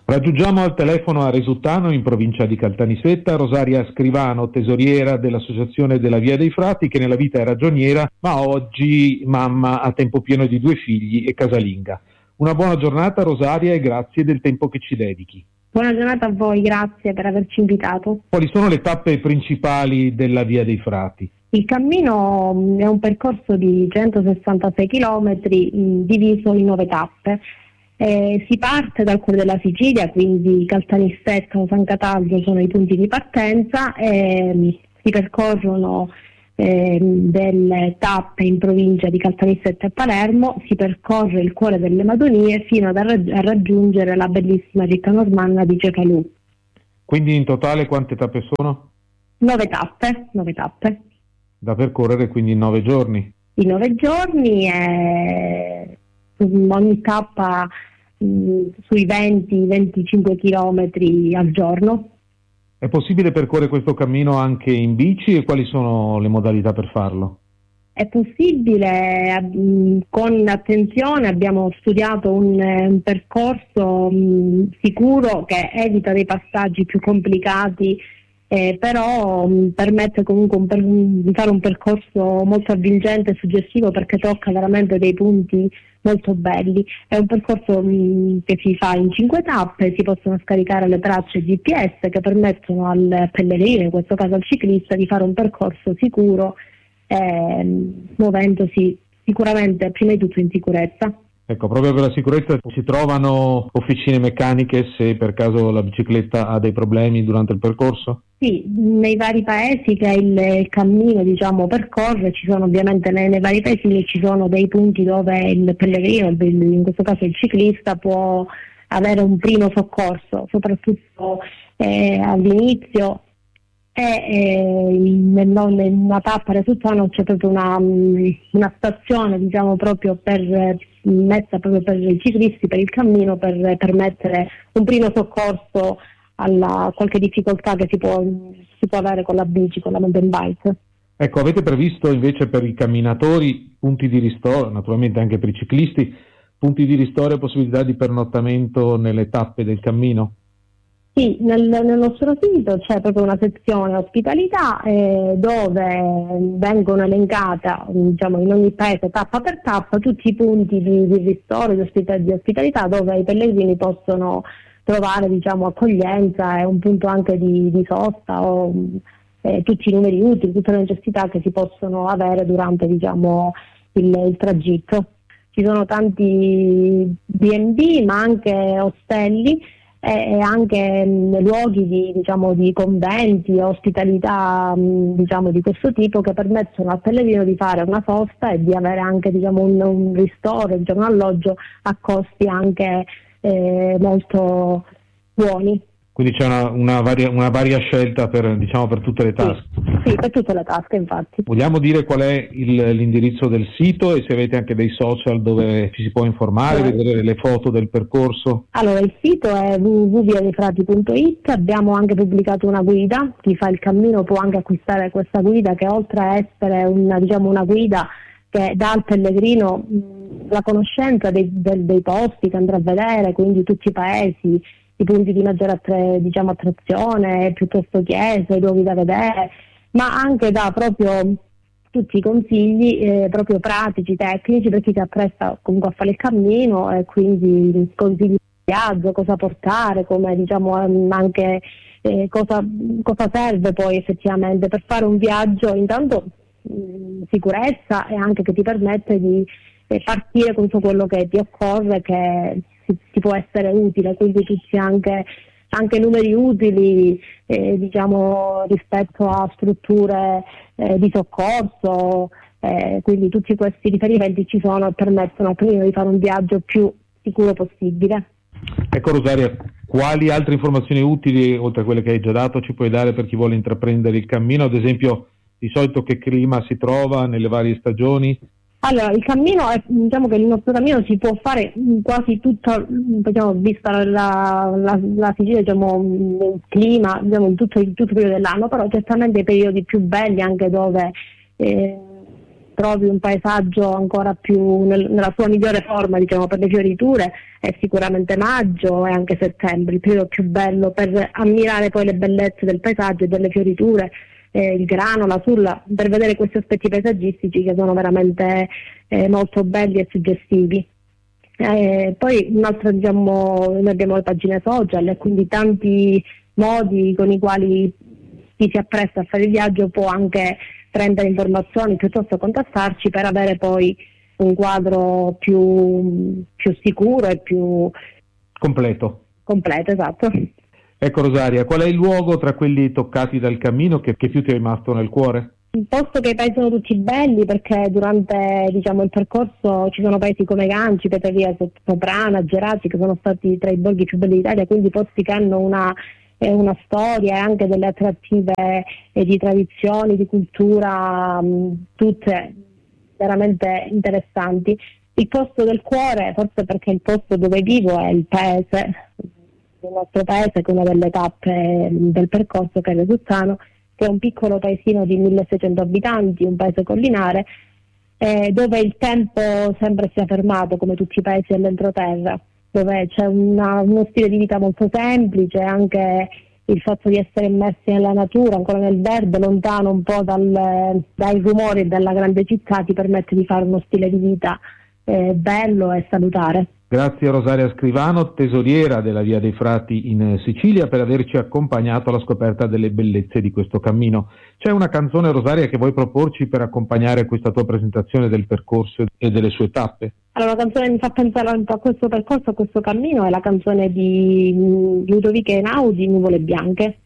Raggiungiamo al telefono a Resuttano, in provincia di Caltanissetta, Rosaria Scrivano, tesoriera dell'Associazione della Via dei Frati, che nella vita è ragioniera, ma oggi mamma a tempo pieno di 2 figli e casalinga. Una buona giornata Rosaria e grazie del tempo che ci dedichi. Buona giornata a voi, grazie per averci invitato. Quali sono le tappe principali della Via dei Frati? Il cammino è un percorso di 166 km diviso in 9 tappe. Si parte dal cuore della Sicilia, quindi Caltanissetta o San Cataldo sono i punti di partenza, e si percorrono delle tappe in provincia di Caltanissetta e Palermo, si percorre il cuore delle Madonie fino a raggiungere la bellissima città normanna di Cefalù. Quindi in totale quante tappe sono? 9 tappe. Da percorrere quindi in 9 giorni? In 9 giorni ogni tappa sui 20-25 chilometri al giorno. È possibile percorrere questo cammino anche in bici e quali sono le modalità per farlo? È possibile, con attenzione abbiamo studiato un percorso sicuro che evita dei passaggi più complicati, però permette comunque di fare un percorso molto avvincente e suggestivo, perché tocca veramente dei punti molto belli. È un percorso che si fa in 5 tappe, si possono scaricare le tracce GPS che permettono al pellegrino, in questo caso al ciclista, di fare un percorso sicuro, muovendosi sicuramente prima di tutto in sicurezza. Ecco, proprio per la sicurezza si trovano officine meccaniche se per caso la bicicletta ha dei problemi durante il percorso? Sì, nei vari paesi che il cammino percorre, ci sono ovviamente nei vari paesi ci sono dei punti dove il pellegrino, in questo caso il ciclista, può avere un primo soccorso, soprattutto all'inizio. In una tappa Resuttano c'è proprio una stazione proprio messa proprio per i ciclisti, per il cammino, per permettere un primo soccorso alla qualche difficoltà che si può avere con la bici, con la mountain bike. Ecco, avete previsto invece per i camminatori punti di ristoro, naturalmente anche per i ciclisti, punti di ristoro e possibilità di pernottamento nelle tappe del cammino? Sì, nel nostro sito c'è proprio una sezione ospitalità dove vengono elencate in ogni paese, tappa per tappa, tutti i punti di ristoro, di ospitalità dove i pellegrini possono trovare accoglienza e un punto anche di sosta, o tutti i numeri utili, tutte le necessità che si possono avere durante il tragitto. Ci sono tanti B&B, ma anche ostelli e anche luoghi di conventi, ospitalità di questo tipo, che permettono al pellegrino di fare una sosta e di avere anche un ristoro, un alloggio a costi anche molto buoni. Quindi c'è una varia scelta per tutte le tasche. Sì, per tutte le tasche, infatti. Vogliamo dire qual è l'indirizzo del sito e se avete anche dei social dove ci si può informare, vedere le foto del percorso? Allora, il sito è www.viadeifrati.it, abbiamo anche pubblicato una guida, chi fa il cammino può anche acquistare questa guida, che oltre a essere una guida che dà al pellegrino la conoscenza dei posti che andrà a vedere, quindi tutti i paesi, i punti di maggiore attrazione, piuttosto chiese, i luoghi da vedere, ma anche dà proprio tutti i consigli proprio pratici, tecnici, per chi si appresta comunque a fare il cammino, e quindi consigli di viaggio, cosa portare, come anche cosa serve poi effettivamente per fare un viaggio, intanto sicurezza, e anche che ti permette di partire con tutto quello che ti occorre, che ti può essere utile, quindi tutti anche numeri utili rispetto a strutture di soccorso, quindi tutti questi riferimenti ci sono e permettono al pellegrino di fare un viaggio più sicuro possibile. Ecco Rosaria, quali altre informazioni utili, oltre a quelle che hai già dato, ci puoi dare per chi vuole intraprendere il cammino? Ad esempio, di solito che clima si trova nelle varie stagioni? Allora, il cammino che il nostro cammino si può fare quasi tutto, vista la Sicilia, il clima, in tutto il periodo dell'anno, però certamente i periodi più belli, anche dove trovi un paesaggio ancora più nella sua migliore forma, diciamo, per le fioriture è sicuramente maggio e anche settembre, il periodo più bello per ammirare poi le bellezze del paesaggio e delle fioriture, il grano, la sulla, per vedere questi aspetti paesaggistici che sono veramente molto belli e suggestivi. Poi un altro, diciamo, noi abbiamo le pagine social e quindi tanti modi con i quali chi si appresta a fare il viaggio può anche prendere informazioni piuttosto contattarci per avere poi un quadro più sicuro e più completo, esatto. Ecco Rosaria, qual è il luogo tra quelli toccati dal cammino che più ti è rimasto nel cuore? Posto che i paesi sono tutti belli perché durante, diciamo, il percorso ci sono paesi come Ganci, Petrovia, Soprana, Geraci, che sono stati tra i borghi più belli d'Italia, quindi posti che hanno una storia e anche delle attrattive di tradizioni, di cultura, tutte veramente interessanti. Il posto del cuore, forse perché il posto dove vivo è il paese, il nostro paese, che è una delle tappe del percorso, che è Resuzzano, che è un piccolo paesino di 1600 abitanti, un paese collinare, dove il tempo sempre si è fermato come tutti i paesi dell'entroterra, dove c'è uno stile di vita molto semplice, anche il fatto di essere immersi nella natura, ancora nel verde, lontano un po' dai rumori della grande città, ti permette di fare uno stile di vita bello e salutare. Grazie a Rosaria Scrivano, tesoriera della Via dei Frati in Sicilia, per averci accompagnato alla scoperta delle bellezze di questo cammino. C'è una canzone, Rosaria, che vuoi proporci per accompagnare questa tua presentazione del percorso e delle sue tappe? Allora, la canzone che mi fa pensare un po' a questo percorso, a questo cammino, è la canzone di Ludovico Einaudi, Nuvole Bianche.